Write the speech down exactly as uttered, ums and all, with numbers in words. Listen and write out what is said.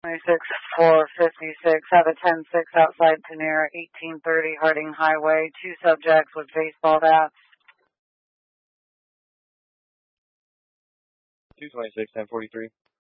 twenty-six four fifty-six, have a ten six outside Panera, eighteen thirty Harding Highway, two subjects with baseball bats. two twenty-six ten forty-three.